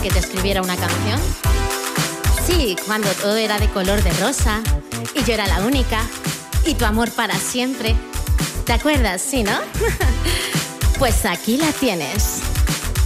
que te escribiera una canción? Sí, cuando todo era de color de rosa y yo era la única y tu amor para siempre. ¿Te acuerdas? Sí, ¿no? Pues aquí la tienes.